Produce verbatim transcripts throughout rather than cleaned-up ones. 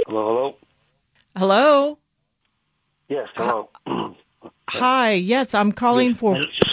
Hello, hello? Hello? Yes, hello. Uh, hi, yes, I'm calling for...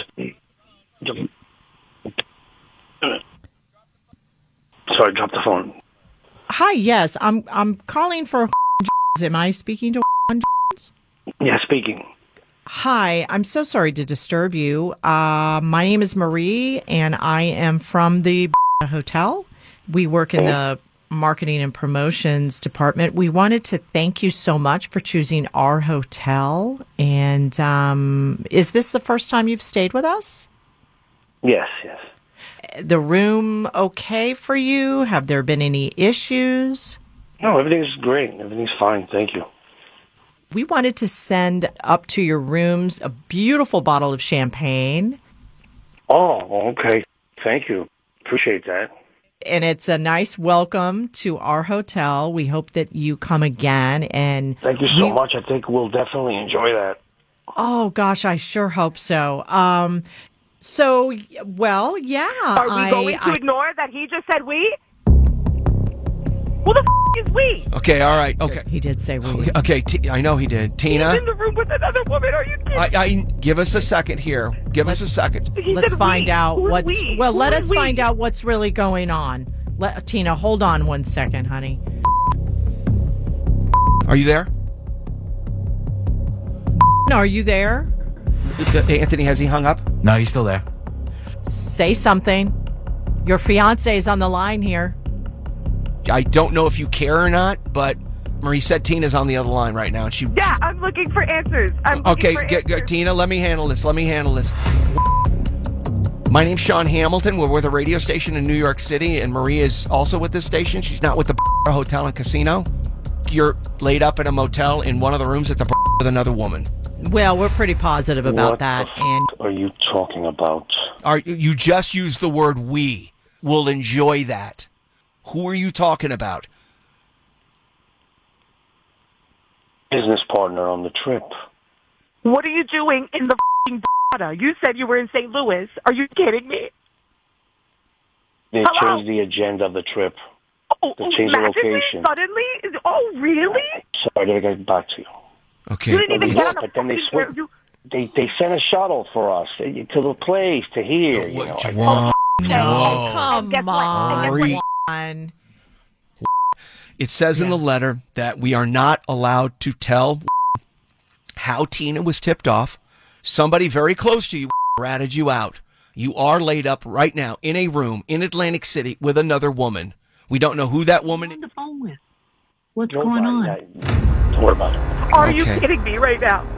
Sorry, drop the phone. Hi, yes, I'm I'm calling for... Am I speaking to... Yeah, speaking. Hi, I'm so sorry to disturb you. Uh, my name is Marie, and I am from the hotel. We work in the marketing and promotions department. We wanted to thank you so much for choosing our hotel. And um, is this the first time you've stayed with us? Yes, yes. The room okay for you? Have there been any issues? No, everything's great. Everything's fine. Thank you. We wanted to send up to your rooms a beautiful bottle of champagne. Oh, okay. Thank you. Appreciate that. And it's a nice welcome to our hotel. We hope that you come again. And Thank you so we, much. I think we'll definitely enjoy that. Oh, gosh, I sure hope so. Um, so, well, yeah. Are we I, going to I, ignore that he just said we? Who the f*** is we? Okay, all right, okay. He did say we. Okay, okay T- I know he did. Tina? He's in the room with another woman. Are you kidding? I, I give us a second here. Give Let's, us a second. He Let's said find we. out Who's what's... we? Well, Who let is us we? find out what's really going on. Let, Tina, hold on one second, honey. Are you there? Are you there? Anthony, has he hung up? No, he's still there. Say something. Your fiance is on the line here. I don't know if you care or not, but Marie said Tina's on the other line right now. And she, Yeah, I'm looking for answers. I'm looking okay, for get, answers. get, Tina, let me handle this. Let me handle this. My name's Sean Hamilton. We're with a radio station in New York City, and Marie is also with this station. She's not with the hotel and casino. You're laid up in a motel in one of the rooms at the with another woman. Well, we're pretty positive about what that. the f- And are you talking about? Are you just used the word we? We'll enjoy that. Who are you talking about? Business partner on the trip. What are you doing in the f***ing data? You said you were in Saint Louis. Are you kidding me? They Hello? changed the agenda of the trip. Oh, They changed the magically, location. suddenly? Oh, really? Sorry, I gotta get back to you. Okay. You didn't even It's- get on the but then they fucking... switched. They they sent a shuttle for us to the place to here. You know, What- I- Whoa. Okay. Whoa. come Guess what? on. Guess Marie. on. It says in Yeah. the letter that we are not allowed to tell how Tina was tipped off. Somebody very close to you ratted you out. You are laid up right now in a room in Atlantic City with another woman. We don't know who that woman is. on the phone with? What's Nobody, going on? I- Don't worry about it. Are you Okay. kidding me right now?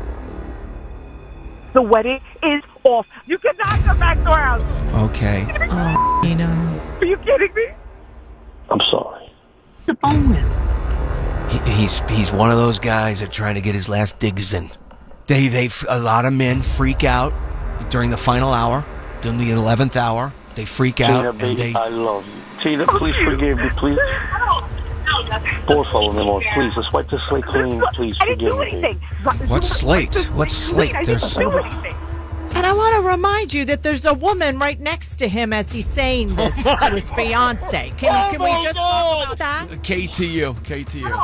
The wedding is off. You cannot come back to our house. Okay. Oh, Tina. Are you kidding me? I'm sorry. The phone with? He, he's he's one of those guys that are trying to get his last digs in. They they a lot of men freak out during the final hour, during the eleventh hour. They freak out Tina, and baby, they. I love you. Tina, please forgive me, please. Por favor, mi amor, please. Let's wipe this slate clean. Please I didn't forgive do me. anything. What's slate? What's slate? I There's- didn't do anything. And I want to remind you that there's a woman right next to him as he's saying this to his fiance. Can, can we just talk about that? K to you. K to you.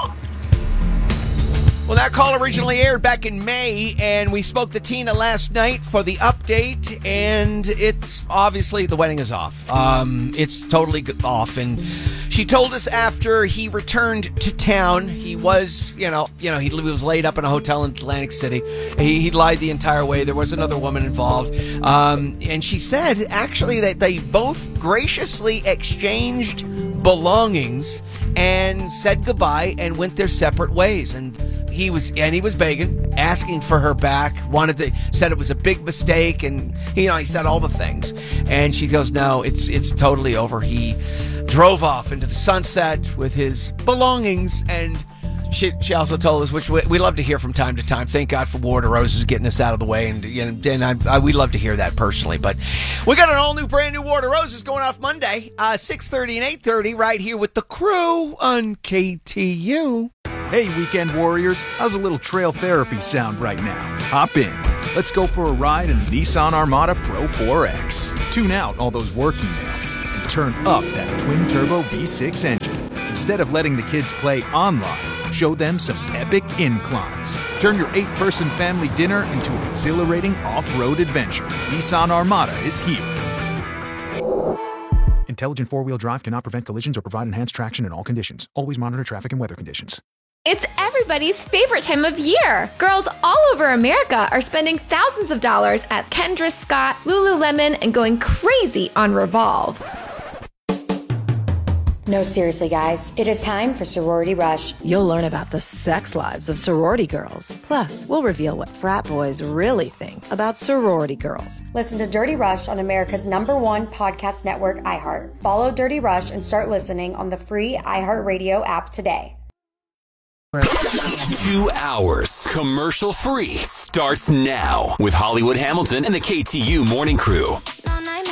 Well, that call originally aired back in May, and we spoke to Tina last night for the update, and it's obviously the wedding is off. Um, it's totally g- off, and she told us after he returned to town, he was, you know, you know, he was laid up in a hotel in Atlantic City. He, he lied the entire way. There was another woman involved, um, and she said actually that they both graciously exchanged belongings and said goodbye and went their separate ways. And he was and he was begging, asking for her back, wanted to said it was a big mistake, and you know, he said all the things. And she goes, no, it's it's totally over. He drove off into the sunset with his belongings, and she, she also told us, which we, we love to hear from time to time. Thank God for War of Roses getting us out of the way, and you know, and I, I, we love to hear that personally. But we got an all new, brand new War of Roses going off Monday, uh, six thirty and eight thirty, right here with the crew on K T U. Hey, weekend warriors, how's a little trail therapy sound right now? Hop in. Let's go for a ride in the Nissan Armada Pro four X. Tune out all those work emails and turn up that twin-turbo V six engine. Instead of letting the kids play online, Show them some epic inclines. Turn your eight-person family dinner into an exhilarating off-road adventure. Nissan Armada is here. Intelligent four-wheel drive cannot prevent collisions or provide enhanced traction in all conditions. Always monitor traffic and weather conditions. It's everybody's favorite time of year. Girls all over America are spending thousands of dollars at Kendra Scott, Lululemon, and going crazy on Revolve. No, seriously, guys. It is time for Sorority Rush. You'll learn about the sex lives of sorority girls. Plus, we'll reveal what frat boys really think about sorority girls. Listen to Dirty Rush on America's number one podcast network, iHeart. Follow Dirty Rush and start listening on the free iHeartRadio app today. Two hours commercial free starts now with Hollywood Hamilton and the K T U Morning Crew.